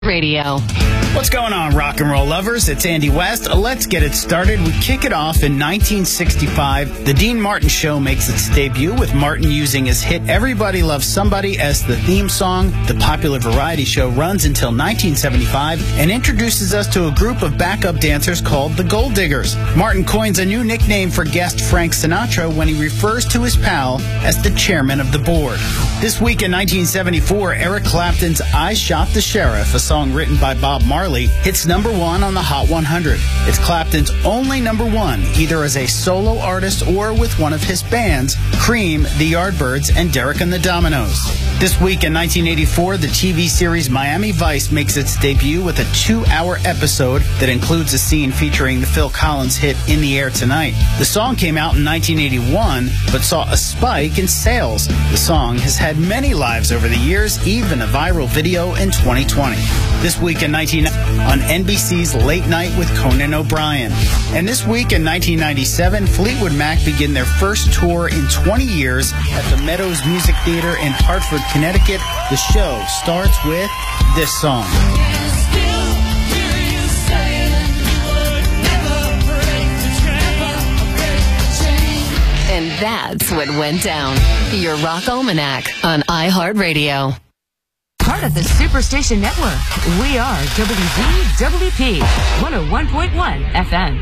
Radio. What's going on, rock and roll lovers? It's Andy West. Let's get it started. We kick it off in 1965. The Dean Martin Show makes its debut with Martin using his hit Everybody Loves Somebody as the theme song. The popular variety show runs until 1975 and introduces us to a group of backup dancers called the Gold Diggers. Martin coins a new nickname for guest Frank Sinatra when he refers to his pal as the chairman of the board. This week in 1974, Eric Clapton's I Shot the Sheriff, a song written by Bob Marley, hits #1 on the Hot 100. It's Clapton's only #1, either as a solo artist or with one of his bands, Cream, the Yardbirds, and Derek and the Dominos. This week in 1984, the TV series Miami Vice makes its debut with a 2-hour episode that includes a scene featuring the Phil Collins hit In the Air Tonight. The song came out in 1981, but saw a spike in sales. The song has had many lives over the years, even a viral video in 2020. This week in on NBC's Late Night with Conan O'Brien. And this week in 1997, Fleetwood Mac begin their first tour in 20 years at the Meadows Music Theater in Hartford, Connecticut. The show starts with this song. And that's what went down. Your Rock Almanac on iHeartRadio. Part of the Superstation Network. We are WDWP 101.1 FM.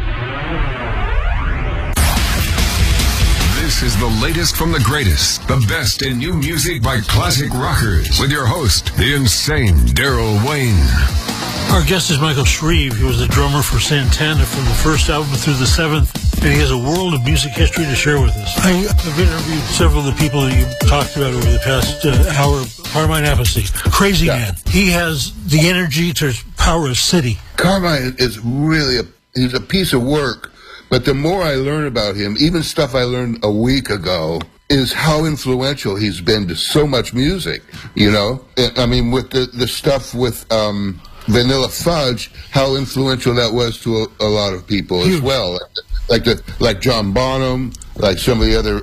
This is the latest from the greatest, the best in new music by classic rockers, with your host, the insane Daryl Wayne. Our guest is Michael Shrieve. He was the drummer for Santana from the first album through the seventh, and he has a world of music history to share with us. I've interviewed several of the people that you've talked about over the past hour. Carmine Appice, crazy man. He has the energy to power a city. Carmine is really he's a piece of work, but the more I learn about him, even stuff I learned a week ago, is how influential he's been to so much music, you know? I mean, with the stuff with Vanilla Fudge, how influential that was to a lot of people as well. Like John Bonham, like some of the other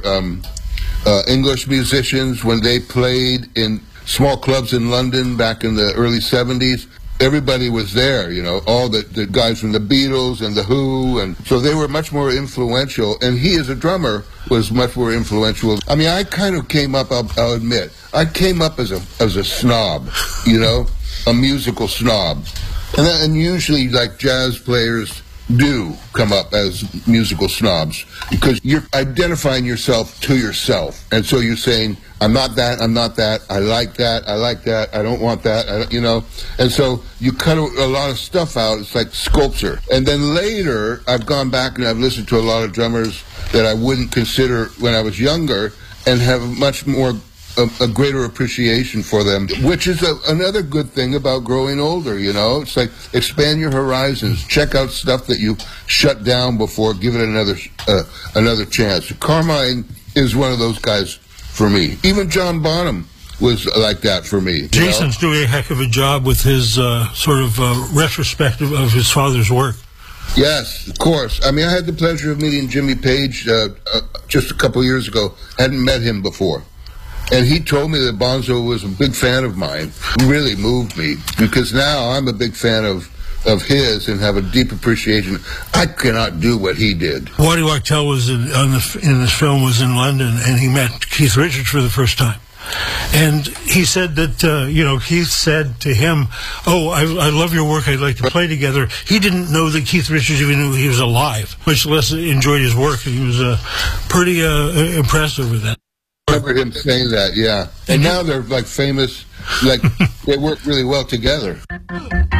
English musicians, when they played in small clubs in London back in the early 70s. Everybody was there, you know, all the guys from the Beatles and the Who, and so they were much more influential, and he as a drummer was much more influential. I mean, I kind of came up, I'll admit, I came up as a snob, you know, a musical snob. And usually, like, jazz players do come up as musical snobs, because you're identifying yourself to yourself, and so you're saying, I'm not that, I like that, I don't want that, you know, and so you cut a lot of stuff out. It's like sculpture. And then later, I've gone back and I've listened to a lot of drummers that I wouldn't consider when I was younger, and have much more a greater appreciation for them, which is another good thing about growing older, you know? It's like, expand your horizons, check out stuff that you shut down before, give it another chance. Carmine is one of those guys for me. Even John Bonham was like that for me. Jason's doing a heck of a job with his sort of retrospective of his father's work. Yes, of course. I mean, I had the pleasure of meeting Jimmy Page just a couple years ago. Hadn't met him before. And he told me that Bonzo was a big fan of mine. It really moved me, because now I'm a big fan of his and have a deep appreciation. I cannot do what he did. Waddy Wachtel was in this film was in London, and he met Keith Richards for the first time. And he said that, Keith said to him, "Oh, I love your work. I'd like to play together." He didn't know that Keith Richards even knew he was alive, much less enjoyed his work. He was pretty impressed over that. I remember him saying that, yeah. And now they're like famous, like they work really well together.